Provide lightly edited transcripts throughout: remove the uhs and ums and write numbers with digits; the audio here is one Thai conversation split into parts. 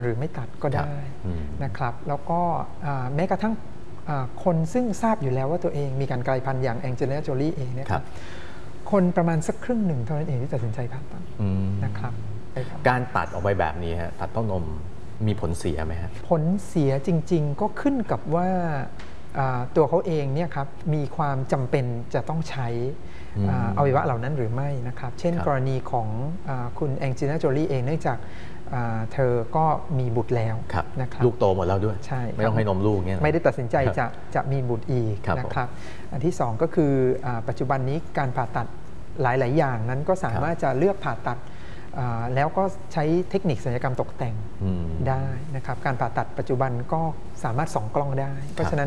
หรือไม่ตัดก็ได้นะครับแล้วก็แม้กระทั่งคนซึ่งทราบอยู่แล้วว่าตัวเองมีการกลายพันธุ์อย่างแองเจลิน่า โจลี่เองเนี่ยคนประมาณสักครึ่งหนึ่งเท่านั้นเองที่ตัดสินใจผ่าตัดนะครับการตัดออกไปแบบนี้ฮะตัดเต้านมมีผลเสียไหมฮะผลเสียจริงๆก็ขึ้นกับว่าตัวเขาเองเนี่ยครับมีความจำเป็นจะต้องใช้อวัยวะเหล่านั้นหรือไม่นะครับเช่นกรณีของคุณแองเจลิน่า โจลี่เองเนื่องจากเธอก็มีบุตรแล้วนะครับลูกโตหมดแล้วด้วยใช่ไม่ต้องให้นมลูกเนี่ยไม่ได้ตัดสินใจจะมีบุตรอีกนะครับอันที่2ก็คือปัจจุบันนี้การผ่าตัดหลายๆอย่างนั้นก็สามารถจะเลือกผ่าตัดแล้วก็ใช้เทคนิคศัลยกรรมตกแต่งได้นะครับการผ่าตัดปัจจุบันก็สามารถส่องกล้องได้เพราะฉะนั้น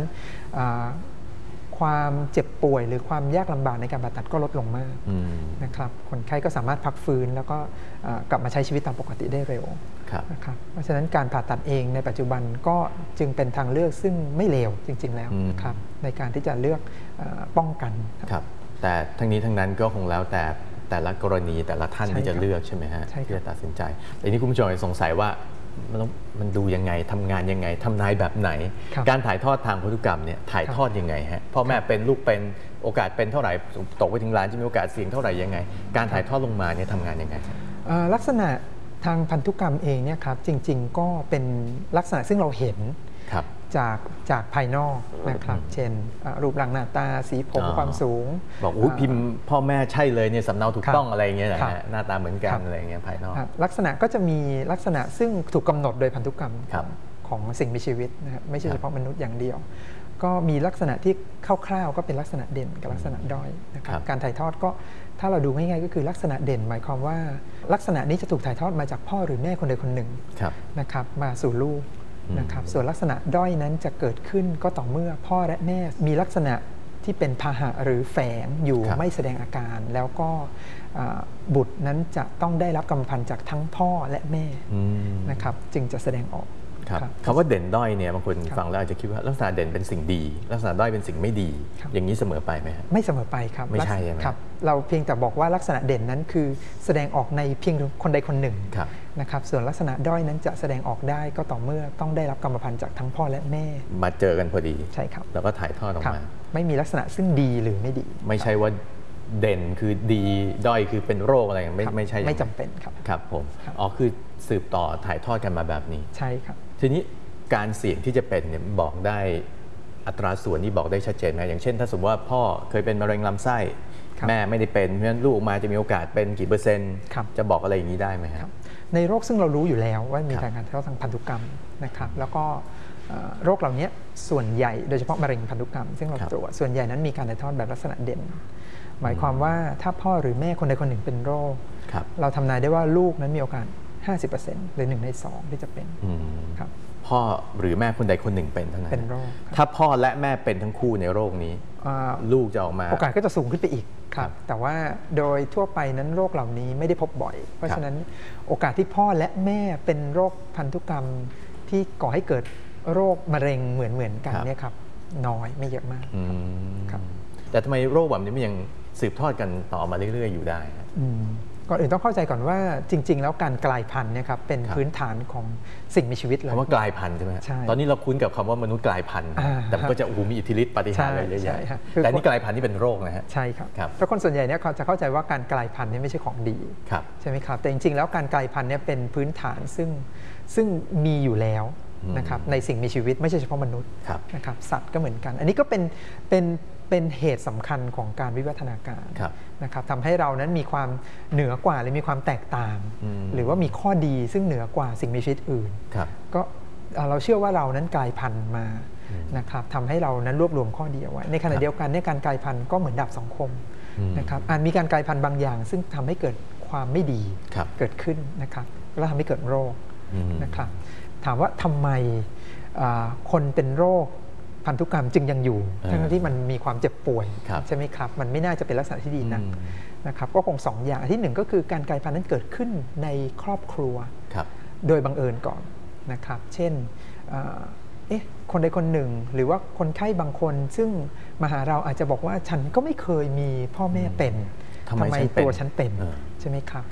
ความเจ็บป่วยหรือความยากลำบากในการผ่าตัดก็ลดลงมากนะครับคนไข้ก็สามารถพักฟื้นแล้วก็กลับมาใช้ชีวิตตามปกติได้เร็วนะครับเพราะฉะนั้นการผ่าตัดเองในปัจจุบันก็จึงเป็นทางเลือกซึ่งไม่เลวจริงๆแล้วนะครับในการที่จะเลือกป้องกันครับแต่ทั้งนี้ทั้งนั้นก็คงแล้วแต่ละกรณีแต่ละท่านที่จะเลือกใช่ไหมฮะที่จะตัดสินใจแต่นี้คุณผู้ชมสงสัยว่ามันดูยังไงทำงานยังไงทำนายแบบไหนการถ่ายทอดทางพันธุกรรมเนี่ยถ่ายทอดยังไงฮะพ่อแม่เป็นลูกเป็นโอกาสเป็นเท่าไหร่ตกไปถึงล้านจะมีโอกาสเสี่ยงเท่าไหร่ยังไงการถ่ายทอดลงมาเนี่ยทำงานยังไงลักษณะทางพันธุกรรมเองเนี่ยครับจริงๆก็เป็นลักษณะซึ่งเราเห็นจากภายนอกนะครับเช่นรูปร่างหน้าตาสีผมความสูงบอกพิมพ์พ่อแม่ใช่เลยเนี่ยสำเนาถูกต้องอะไรเงี้ยนะฮะหน้าตาเหมือนกันอะไรเงี้ยภายนอกลักษณะก็จะมีลักษณะซึ่งถูกกำหนดโดยพันธุกรรมของสิ่งมีชีวิตนะครับไม่ใช่เฉพาะมนุษย์อย่างเดียวก็มีลักษณะที่คร่าวๆก็เป็นลักษณะเด่นกับลักษณะด้อยนะครับการถ่ายทอดก็ถ้าเราดูง่ายๆก็คือลักษณะเด่นหมายความว่าลักษณะนี้จะถูกถ่ายทอดมาจากพ่อหรือแม่คนใดคนหนึ่งนะครับมาสู่ลูกนะครับส่วนลักษณะด้อยนั้นจะเกิดขึ้นก็ต่อเมื่อพ่อและแม่มีลักษณะที่เป็นพาหะหรือแฝงอยู่ไม่แสดงอาการแล้วก็บุตรนั้นจะต้องได้รับกรรมพันธุ์จากทั้งพ่อและแม่นะครับจึงจะแสดงออกคำว่าเด่นด้อยเนี่ยบางคนฟังแล้วอาจจะคิดว่าลักษณะเด่นเป็นสิ่งดีลักษณะด้อยเป็นสิ่งไม่ดีอย่างนี้เสมอไปไหมครับไม่เสมอไปครับไม่ใช่ไหมครับเราเพียงแต่บอกว่าลักษณะเด่นนั้นคือแสดงออกในเพียงคนใดคนหนึ่งนะครับส่วนลักษณะด้อยนั้นจะแสดงออกได้ก็ต่อเมื่อต้องได้รับกรรมพันธุ์จากทั้งพ่อและแม่มาเจอกันพอดีใช่ครับแล้วก็ถ่ายทอดออกมาไม่มีลักษณะซึ่งดีหรือไม่ดีไม่ใช่ว่าเด่นคือดีด้อยคือเป็นโรคอะไรไม่ใช่ไม่จำเป็นครับครับผมอ๋อคือสืบต่อถ่ายทอดกันมาแบบนี้ใช่ครับทีนี้การเสี่ยงที่จะเป็นเนี่ยบอกได้อัตราส่วนนี้บอกได้ชัดเจนไหมอย่างเช่นถ้าสมมติว่าพ่อเคยเป็นมะเร็งลำไส้แม่ไม่ได้เป็นเพราะฉะนั้นลูกมาจะมีโอกาสเป็นกี่เปอร์เซ็นต์จะบอกอะไรอย่างนี้ได้ไหมครับในโรคซึ่งเรารู้อยู่แล้วว่ามีการถ่ายทอดทางพันธุกรรมนะครับแล้วก็โรคเหล่านี้ส่วนใหญ่โดยเฉพาะมะเร็งพันธุกรรมซึ่งเราตรวจส่วนใหญ่นั้นมีการถ่ายทอดแบบลักษณะเด่นหมายความว่าถ้าพ่อหรือแม่คนใดคนหนึ่งเป็นโรคเราทำนายได้ว่าลูกนั้นมีโอกาส 50% หรือ1 ใน 2ที่จะเป็นครับพ่อหรือแม่คนใดคนหนึ่งเป็นเท่านั้นเป็นโรคถ้าพ่อและแม่เป็นทั้งคู่ในโรคนี้ลูกจะออกมาโอกาสก็จะสูงขึ้นไปอีกครับแต่ว่าโดยทั่วไปนั้นโรคเหล่านี้ไม่ได้พบบ่อยเพราะฉะนั้นโอกาสที่พ่อและแม่เป็นโรคพันธุกรรมที่ก่อให้เกิดโรคมะเร็งเหมือนกันเนี่ยครับน้อยไม่เยอะมากครับแต่ทำไมโรคแบบนี้มันยังสืบทอดกันต่อมาเรื่อยๆอยู่ได้ก่อนอื่นต้องเข้าใจก่อนว่าจริงๆแล้วการกลายพันธุ์เนี่ยครับเป็นพื้นฐานของสิ่งมีชีวิตเลยคำว่ากลายพันธุ์ใช่ไหมตอนนี้เราคุ้นกับคำว่ามนุษย์กลายพันธุ์แต่ก็จะมีอิทธิฤทธิ์ปาฏิหาริย์อะไรเยอะแยะแต่นี่กลายพันธุ์ที่เป็นโรคนะฮะใช่ครับเพราะคนส่วนใหญ่เนี่ยเขาจะเข้าใจว่าการกลายพันธุ์นี่ไม่ใช่ของดีใช่ไหมครับแต่จริงๆแล้วการกลายพันธุ์เนี่ยเป็นพื้นฐานซึ่งมีอยู่แล้วนะครับในสิ่งมีชีวิตไม่ใช่เฉพาะมนุษย์นะครับสัตว์ก็เหมือนกันอันนี้ก็เป็นเหตุสำคัญของการวิวัฒนาการนะครับทำให้เรานั้นมีความเหนือกว่าหรือมีความแตกต่างหรือว่ามีข้อดีซึ่งเหนือกว่าสิ่งมีชีวิตอื่นก็เราเชื่อว่าเรานั้นกลายพันธุ์มานะครับทำให้เรานั้นรวบรวมข้อดีเอาไว้ในขณะเดียวกันในการกลายพันธุ์ก็เหมือนดาบสองคมนะครับอาจมีการกลายพันธุ์บางอย่างซึ่งทำให้เกิดความไม่ดีเกิดขึ้นนะครับแล้วทำให้เกิดโรคนะครับถามว่าทำไมคนเป็นโรคพันธุกรรมจึงยังอยู่ทั้งที่มันมีความเจ็บป่วยใช่ไหมครับมันไม่น่าจะเป็นลักษณะที่ดีนะครับก็คง2 อย่างที่1ก็คือการกลายพันธุ์นั้นเกิดขึ้นในครอบครัวโดยบังเอิญก่อนนะครับเช่นคนใดคนหนึ่งหรือว่าคนไข้บางคนซึ่งมาหาเราอาจจะบอกว่าฉันก็ไม่เคยมีพ่อแม่เป็นทำไมตัวฉันเป็นใช่ไหมครับ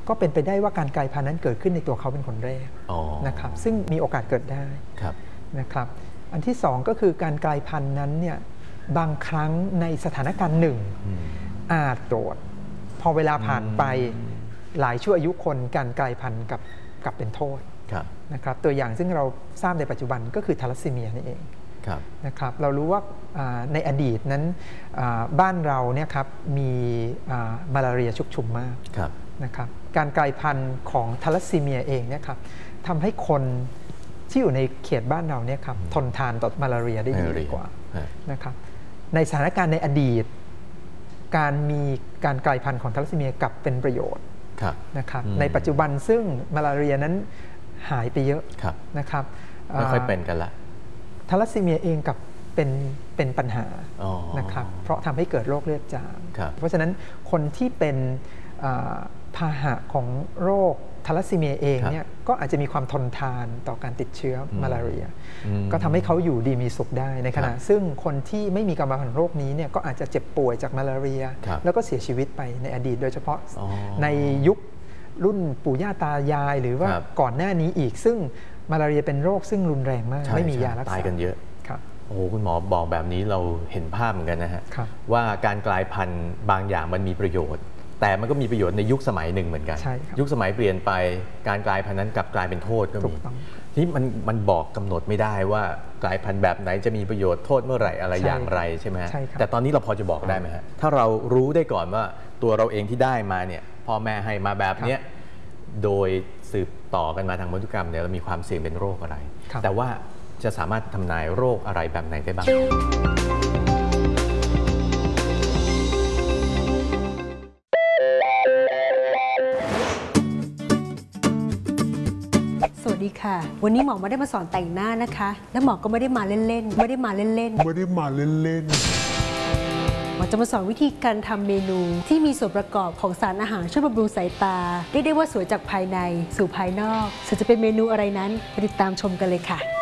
ก็เป็นไปได้ว่าการกลายพันธุ์นั้นเกิดขึ้นในตัวเขาเป็นคนแรกนะครับซึ่งมีโอกาสเกิดได้นะครับอันที่2ก็คือการกลายพันธุ์นั้นเนี่ยบางครั้งในสถานการณ์หนึ่งอาจโดดพอเวลาผ่านไปหลายชั่วอายุคนการกลายพันธุ์กับเป็นโทษนะครับตัวอย่างซึ่งเราทราบในปัจจุบันก็คือทาลัสซีเมียนี่เองนะครับเรารู้ว่าในอดีตนั้นบ้านเราเนี่ยครับมีมาลาเรียชุกชุมมากนะครับการกลายพันธุ์ของทาลัสซีเมียเองเนี่ยครับทำให้คนที่อยู่ในเขตบ้านเราเนี่ยครับทนทานต่อมาลาเรียได้ดีกว่านะครับในสถานการณ์ในอดีตการมีการกลายพันธุ์ของทาลัสซีเมียกลับเป็นประโยชน์นะครับในปัจจุบันซึ่งมาลาเรียนั้นหายไปเยอะนะครับไม่ค่อยเป็นกันละทาลัสซีเมียเองกับเป็นปัญหานะครับเพราะทำให้เกิดโรคเลือดจางเพราะฉะนั้นคนที่เป็นพาหะของโรคทาลัสซีเมียเองเนี่ยก็อาจจะมีความทนทานต่อการติดเชื้อมาลาเรียก็ทำให้เขาอยู่ดีมีสุขได้ในขณะซึ่งคนที่ไม่มีกรรมพันธุ์โรคนี้เนี่ยก็อาจจะเจ็บป่วยจากมาลาเรียแล้วก็เสียชีวิตไปในอดีตโดยเฉพาะในยุครุ่นปู่ย่าตายายหรือว่าก่อนหน้านี้อีกซึ่งมาลาเรียเป็นโรคซึ่งรุนแรงมากไม่มียารักษาตายกันเยอะโอ้โหคุณหมอบอกแบบนี้เราเห็นภาพเหมือนกันนะฮะว่าการกลายพันธุ์บางอย่างมันมีประโยชน์แต่มันก็มีประโยชน์ในยุคสมัยหนึ่งเหมือนกันยุคสมัยเปลี่ยนไปการกลายพันธุ์นั้นกลับกลายเป็นโทษก็มีที่มันบอกกำหนดไม่ได้ว่ากลายพันธุ์แบบไหนจะมีประโยชน์โทษเมื่อไหร่อะไรอย่างไรใช่ไหมแต่ตอนนี้เราพอจะบอกได้ไหมฮะถ้าเรารู้ได้ก่อนว่าตัวเราเองที่ได้มาเนี่ยพ่อแม่ให้มาแบบเนี้ยโดยสืบต่อกันมาทางพันธุกรรมเนี่ยเรามีความเสี่ยงเป็นโรคอะไรแต่ว่าจะสามารถทำนายโรคอะไรแบบไหนได้บ้างสวัสดีค่ะวันนี้หมอไม่ได้มาสอนแต่งหน้านะคะและหมอก็ไม่ได้มาเล่นๆหมอจะมาสอนวิธีการทำเมนูที่มีส่วนประกอบของสารอาหารช่วยบำรุงสายตาเรียกได้ว่าสวยจากภายในสู่ภายนอกส่วนจะเป็นเมนูอะไรนั้นไปติดตามชมกันเลยค่ะ